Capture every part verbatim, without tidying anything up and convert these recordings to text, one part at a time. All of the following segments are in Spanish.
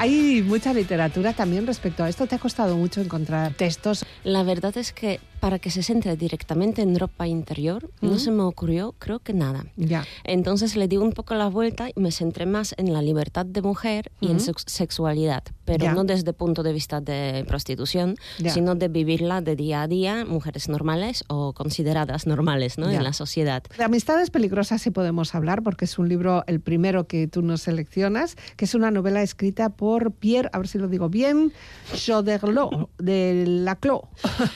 Hay mucha literatura también respecto a esto. ¿Te ha costado mucho encontrar textos? La verdad es que para que se centre directamente en ropa interior, ¿Mm? no se me ocurrió, creo que nada. Ya. Entonces le di un poco la vuelta y me centré más en la libertad de mujer y ¿Mm? en sex- sexualidad, pero ya. no desde el punto de vista de prostitución, ya. sino de vivirla de día a día, mujeres normales o consideradas normales, ¿no? en la sociedad. De Amistades peligrosas sí podemos hablar, porque es un libro, el primero que tú nos seleccionas, que es una novela escrita por Pierre, a ver si lo digo bien, Choderlos, de Laclos,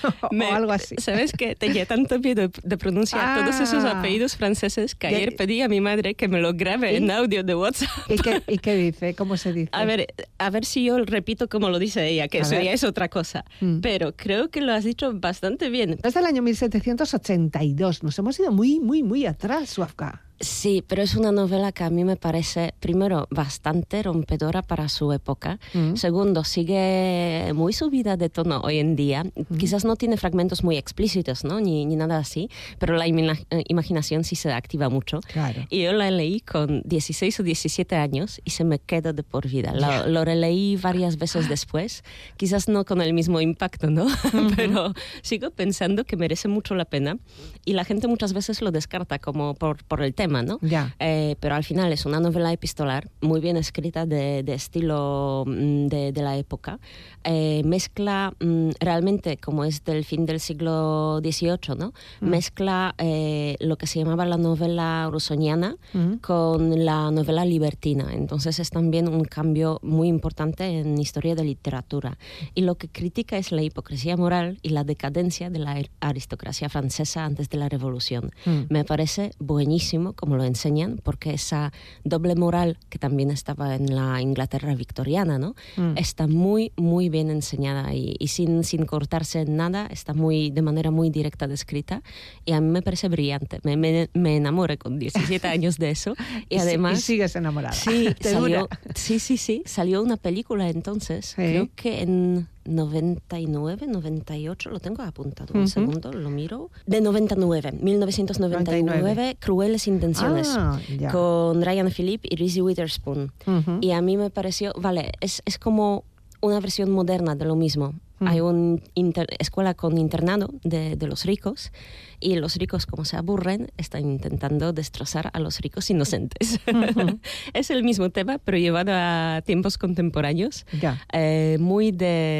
o algo así. ¿Sabes qué? Tenía tanto miedo de pronunciar ah, todos esos apellidos franceses que ayer pedí a mi madre que me lo grabe ¿y? en audio de WhatsApp. ¿Y qué, ¿Y qué dice? ¿Cómo se dice? A ver, a ver si yo repito como lo dice ella, que a eso ver. ya es otra cosa. Mm. Pero creo que lo has dicho bastante bien. Es del año mil setecientos ochenta y dos. Nos hemos ido muy, muy, muy atrás, Suafka. Sí, pero es una novela que a mí me parece, primero, bastante rompedora para su época. Mm. Segundo, sigue muy subida de tono hoy en día. Mm. Quizás no tiene fragmentos muy explícitos, ¿no? Ni, ni nada así, pero la imina- imaginación sí se activa mucho. Claro. Y yo la leí con dieciséis o diecisiete años y se me quedó de por vida. Lo, lo releí varias veces después, quizás no con el mismo impacto, ¿no? Mm-hmm. Pero sigo pensando que merece mucho la pena y la gente muchas veces lo descarta como por, por el tema, ¿no? Ya. Eh, pero al final es una novela epistolar muy bien escrita, de, de estilo de, de la época. Eh, mezcla mm, realmente, como es del fin del siglo dieciocho, ¿no? Mm. Mezcla eh, lo que se llamaba la novela rusoniana mm. con la novela libertina. Entonces es también un cambio muy importante en historia de literatura. Y lo que critica es la hipocresía moral y la decadencia de la aristocracia francesa antes de la Revolución. Mm. Me parece buenísimo como lo enseñan, porque esa doble moral que también estaba en la Inglaterra victoriana, ¿no? Mm. Está muy, muy bien enseñada y, y sin, sin cortarse en nada, está muy, de manera muy directa descrita y a mí me parece brillante. Me, me, me enamoré con diecisiete años de eso y, y además... Y sigues enamorada. Sí, salió, sí, sí, sí, salió una película entonces, ¿sí? Creo que en... noventa y nueve, noventa y ocho, lo tengo apuntado, un uh-huh. segundo, lo miro. De noventa y nueve, mil novecientos noventa y nueve, noventa y nueve. Crueles Intenciones, ah, con Ryan Phillippe y Reese Witherspoon. Uh-huh. Y a mí me pareció, vale, es, es como una versión moderna de lo mismo. Uh-huh. Hay una inter- escuela con internado de, de los ricos y los ricos, como se aburren, están intentando destrozar a los ricos inocentes. Uh-huh. Es el mismo tema, pero llevado a tiempos contemporáneos. Yeah. Eh, muy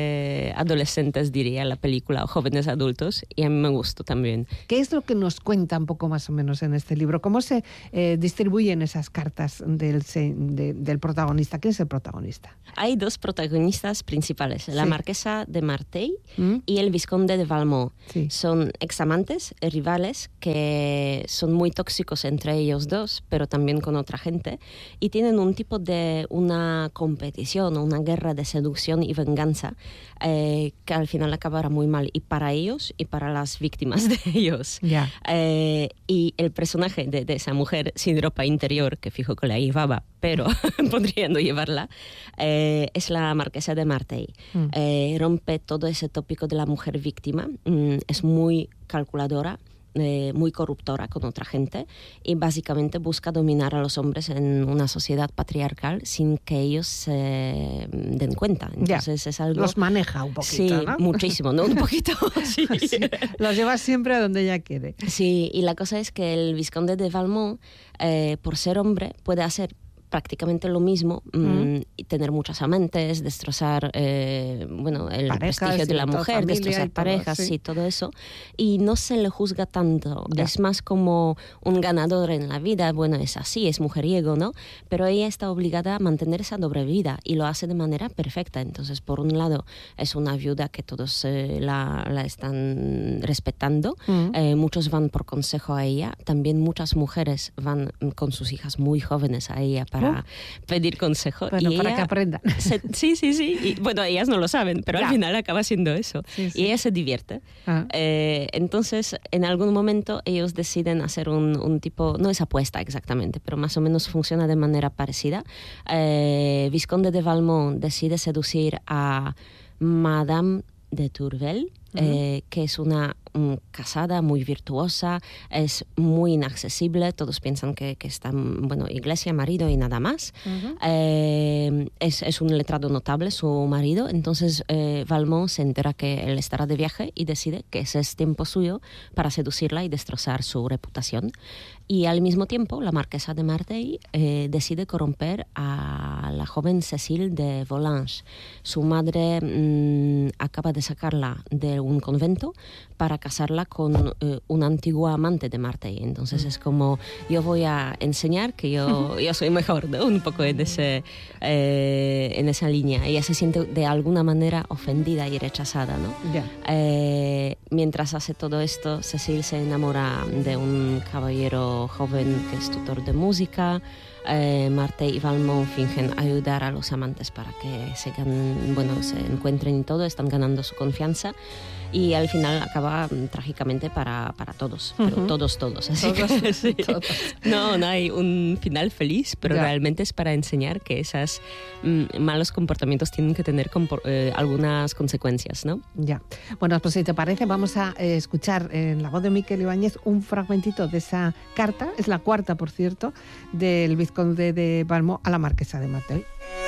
de adolescentes, diría, la película, o jóvenes adultos, y a mí me gustó también. ¿Qué es lo que nos cuenta un poco más o menos en este libro? ¿Cómo se eh, distribuyen esas cartas del, de, del protagonista? ¿Quién es el protagonista? Hay dos protagonistas principales, sí. La marquesa de Martell ¿Mm? y el vizconde de Valmont. Sí. Son examantes, rivales, que son muy tóxicos entre ellos dos, pero también con otra gente, y tienen un tipo de una competición, una guerra de seducción y venganza eh, que al final acabará muy mal, y para ellos y para las víctimas de ellos. Yeah. Eh, y el personaje de, de esa mujer sin ropa interior, que fijo que la llevaba, pero podría no llevarla, eh, es la marquesa de Martell. Mm. Eh, rompe todo ese tópico de la mujer víctima, mm, es muy calculadora, eh, muy corruptora con otra gente y básicamente busca dominar a los hombres en una sociedad patriarcal sin que ellos se eh, den cuenta. Entonces ya. Es algo... Los maneja un poquito, sí, ¿no? muchísimo, ¿no? Un poquito, sí. Sí, los lleva siempre a donde ella quiere. Sí, y la cosa es que el vizconde de Valmont, eh, por ser hombre, puede hacer prácticamente lo mismo, mm. y tener muchas amantes, destrozar eh, bueno, el parejas, prestigio de la mujer, destrozar parejas y todo, sí. y todo eso, y no se le juzga tanto, ya. Es más como un ganador en la vida, bueno, es así, es mujeriego, ¿no? Pero ella está obligada a mantener esa doble vida y lo hace de manera perfecta. Entonces, por un lado, es una viuda que todos eh, la, la están respetando, mm. eh, muchos van por consejo a ella, también muchas mujeres van con sus hijas muy jóvenes a ella para para uh, pedir consejo. Bueno, y para ella que aprendan. Se, sí, sí, sí. Y, bueno, ellas no lo saben, pero ya. Al final acaba siendo eso. Sí, sí. Y ella se divierte. Ah. Eh, entonces, en algún momento, ellos deciden hacer un, un tipo, no es apuesta exactamente, pero más o menos funciona de manera parecida. Eh, Vizconde de Valmont decide seducir a Madame de Tourvel, Uh-huh. Eh, que es una, um, casada, muy virtuosa, es muy inaccesible, todos piensan que, que está, bueno, iglesia, marido y nada más. Uh-huh. eh, es, es un letrado notable su marido, entonces eh, Valmont se entera que él estará de viaje y decide que ese es tiempo suyo para seducirla y destrozar su reputación. Y al mismo tiempo, la marquesa de Martell eh, decide corromper a la joven Cécile de Volanges. Su madre mmm, acaba de sacarla de un convento para casarla con eh, un antiguo amante de Martell. Entonces mm. es como, yo voy a enseñar que yo, yo soy mejor, ¿no? Un poco en, ese, eh, en esa línea. Ella se siente de alguna manera ofendida y rechazada, ¿no? Yeah. Eh, mientras hace todo esto, Cécile se enamora de un caballero joven que es tutor de música. Eh, Martell y Valmont fingen ayudar a los amantes para que se, ganen, bueno, se encuentren y todo, están ganando su confianza. Y al final acaba um, trágicamente para, para todos, uh-huh. pero todos, todos. Así todos, que, sí. todos. No, no hay un final feliz, pero ya. realmente es para enseñar que esos um, malos comportamientos tienen que tener compor- eh, algunas consecuencias, ¿no? Ya. Bueno, pues si te parece, vamos a eh, escuchar en la voz de Miquel Ibáñez un fragmentito de esa carta, es la cuarta, por cierto, del vizconde de Valmont a la marquesa de Martell.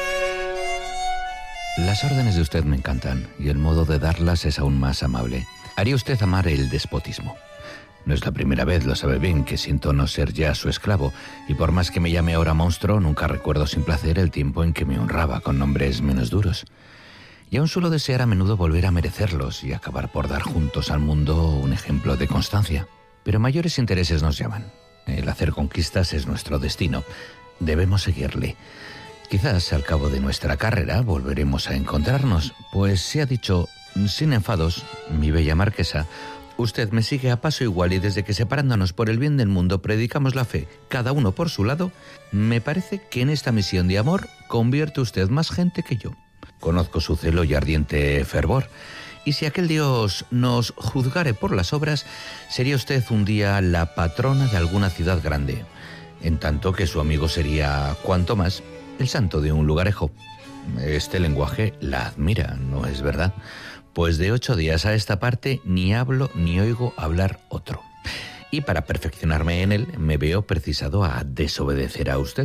Las órdenes de usted me encantan y el modo de darlas es aún más amable. Haría usted amar el despotismo. No es la primera vez, lo sabe bien, que siento no ser ya su esclavo, y por más que me llame ahora monstruo, nunca recuerdo sin placer el tiempo en que me honraba con nombres menos duros. Y aún suelo desear a menudo volver a merecerlos y acabar por dar juntos al mundo un ejemplo de constancia. Pero mayores intereses nos llaman. El hacer conquistas es nuestro destino. Debemos seguirle. Quizás al cabo de nuestra carrera volveremos a encontrarnos, pues se ha dicho, sin enfados, mi bella marquesa, usted me sigue a paso igual y desde que separándonos por el bien del mundo predicamos la fe, cada uno por su lado, me parece que en esta misión de amor convierte usted más gente que yo. Conozco su celo y ardiente fervor, y si aquel Dios nos juzgare por las obras, sería usted un día la patrona de alguna ciudad grande, en tanto que su amigo sería, cuanto más, el santo de un lugarejo. Este lenguaje la admira, ¿no es verdad? Pues de ocho días a esta parte ni hablo ni oigo hablar otro. Y para perfeccionarme en él me veo precisado a desobedecer a usted.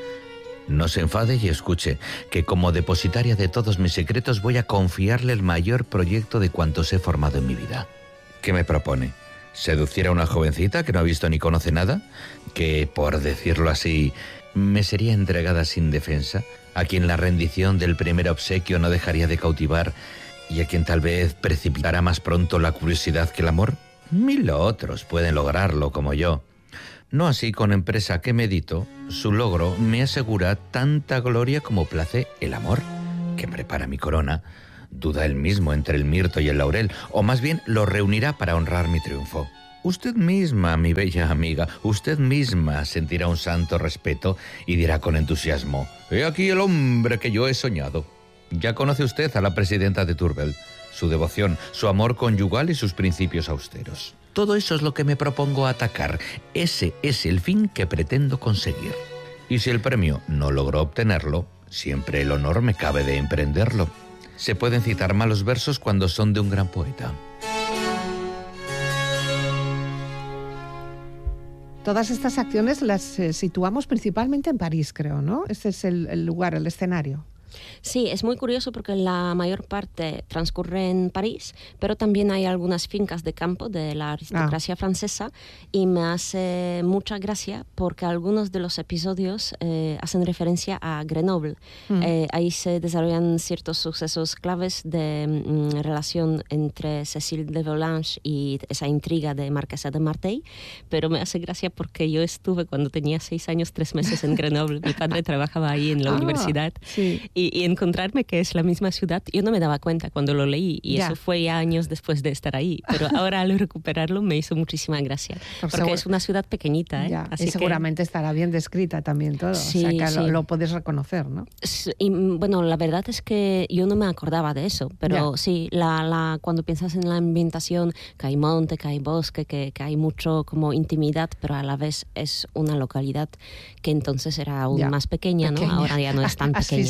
No se enfade y escuche que como depositaria de todos mis secretos voy a confiarle el mayor proyecto de cuantos he formado en mi vida. ¿Qué me propone? ¿Seducir a una jovencita que no ha visto ni conoce nada? Que, por decirlo así, me sería entregada sin defensa, a quien la rendición del primer obsequio no dejaría de cautivar y a quien tal vez precipitará más pronto la curiosidad que el amor. Mil otros pueden lograrlo como yo. No así con empresa que medito, su logro me asegura tanta gloria como place el amor, que prepara mi corona. Duda él mismo entre el mirto y el laurel, o más bien lo reunirá para honrar mi triunfo. Usted misma, mi bella amiga, usted misma sentirá un santo respeto y dirá con entusiasmo, «He aquí el hombre que yo he soñado». Ya conoce usted a la presidenta de Tourvel, su devoción, su amor conyugal y sus principios austeros. Todo eso es lo que me propongo atacar. Ese es el fin que pretendo conseguir. Y si el premio no logró obtenerlo, siempre el honor me cabe de emprenderlo. Se pueden citar malos versos cuando son de un gran poeta. Todas estas acciones las eh, situamos principalmente en París, creo, ¿no? Este es el, el lugar, el escenario. Sí, es muy curioso porque la mayor parte transcurre en París, pero también hay algunas fincas de campo de la aristocracia ah. francesa y me hace mucha gracia porque algunos de los episodios eh, hacen referencia a Grenoble. Mm. Eh, ahí se desarrollan ciertos sucesos claves de mm, relación entre Cécile de Volanges y esa intriga de Marquesa de Martell, pero me hace gracia porque yo estuve cuando tenía seis años, tres meses en Grenoble. Mi padre trabajaba ahí en la ah, universidad. Sí. Y, y encontrarme que es la misma ciudad, yo no me daba cuenta cuando lo leí y ya. Eso fue ya años después de estar ahí, pero ahora al recuperarlo me hizo muchísima gracia, Por porque seguro. Es una ciudad pequeñita, ¿eh? Ya. Así y seguramente que... estará bien descrita también todo, sí, o sea que sí. lo, lo puedes reconocer, ¿no? Y bueno, la verdad es que yo no me acordaba de eso, pero ya. sí, la, la, cuando piensas en la ambientación, que hay monte, que hay bosque, que, que hay mucho como intimidad, pero a la vez es una localidad que entonces era aún ya. más pequeña, ¿no? Pequeña. Ahora ya no es tan pequeña. Asfixiante.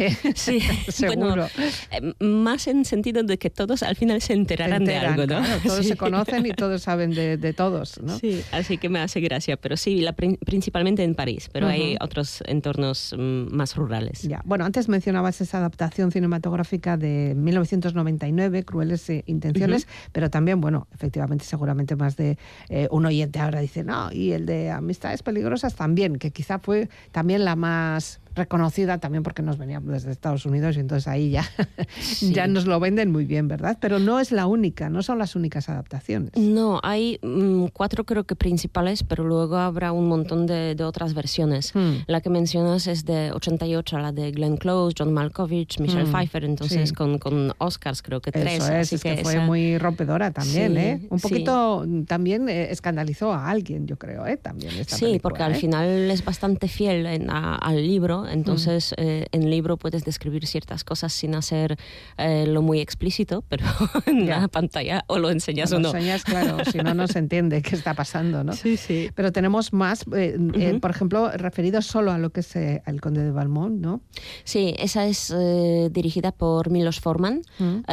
Sí, sí. seguro. Bueno, eh, más en sentido de que todos al final se enterarán se enteran, de algo, ¿no? Claro, todos sí. se conocen y todos saben de, de todos, ¿no? Sí, así que me hace gracia, pero sí, la, principalmente en París, pero uh-huh. hay otros entornos um, más rurales. Ya. Bueno, antes mencionabas esa adaptación cinematográfica de mil novecientos noventa y nueve, Crueles eh, Intenciones, uh-huh. pero también, bueno, efectivamente, seguramente más de eh, un oyente ahora dice, no, y el de Amistades Peligrosas también, que quizá fue también la más reconocida también porque nos venía desde Estados Unidos y entonces ahí ya, sí. ya nos lo venden muy bien, ¿verdad? Pero no es la única, no son las únicas adaptaciones. No, hay um, cuatro creo que principales, pero luego habrá un montón de, de otras versiones. Hmm. La que mencionas es de ochenta y ocho, la de Glenn Close, John Malkovich, Michelle hmm. Pfeiffer, entonces sí. con, con Oscars creo que tres. Eso es, así es que, que esa... fue muy rompedora también, sí, ¿eh? Un poquito sí. también eh, escandalizó a alguien, yo creo, ¿eh? También esta sí, película, porque ¿eh? al final es bastante fiel en, a, al libro, entonces mm. eh, en el libro puedes describir ciertas cosas sin hacer eh, lo muy explícito, pero en ya. la pantalla o lo enseñas o, o lo no. enseñas, claro, si no, no se entiende qué está pasando, ¿no? Sí, sí. Pero tenemos más, eh, uh-huh. eh, por ejemplo, referidos solo a lo que es eh, El Conde de Valmont, ¿no? Sí, esa es eh, dirigida por Milos Forman. Uh-huh.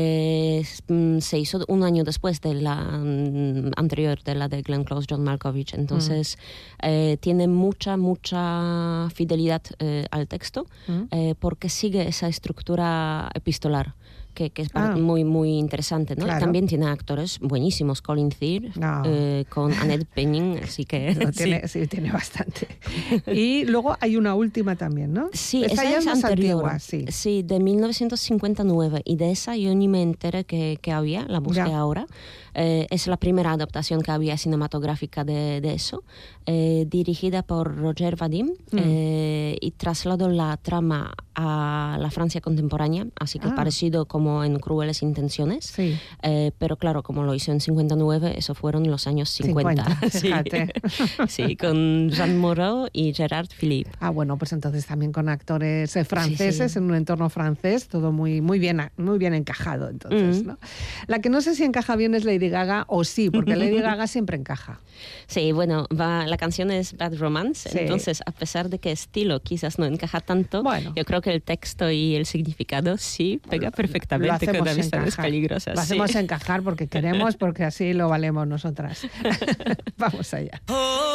eh, se hizo un año después de la um, anterior, de la de Glenn Close, John Malkovich. Entonces, uh-huh. eh, tiene mucha, mucha fidelidad eh, al texto, uh-huh. eh, porque sigue esa estructura epistolar. Que, que es ah, muy muy interesante, ¿no? Claro. También tiene actores buenísimos, Colin Firth, no. eh, con Annette Bening, así que... No, tiene, sí. sí, tiene bastante. Y luego hay una última también, ¿no? Sí, esa esa ya es más anterior. Antigua, sí. sí, de mil novecientos cincuenta y nueve, y de esa yo ni me enteré que, que había, la busqué ya. ahora. Eh, es la primera adaptación que había cinematográfica de, de eso, eh, dirigida por Roger Vadim, mm. eh, y trasladó la trama a la Francia contemporánea, así que ah. parecido como en Crueles Intenciones, sí. eh, pero claro, como lo hizo en cincuenta y nueve, eso fueron los años cincuenta. cincuenta, sí. sí, con Jean Moreau y Gerard Philippe. Ah, bueno, pues entonces también con actores eh, franceses sí, sí. en un entorno francés, todo muy, muy, bien, muy bien encajado, entonces, mm. ¿no? La que no sé si encaja bien es Lady Gaga, o sí, porque Lady Gaga siempre encaja. Sí, bueno, va, la canción es Bad Romance, sí. entonces a pesar de que estilo quizás no encaja tanto, bueno. yo creo que el texto y el significado sí pega perfectamente con Amistades Peligrosas. Lo hacemos sí. encajar porque queremos, porque así lo valemos nosotras. Vamos allá.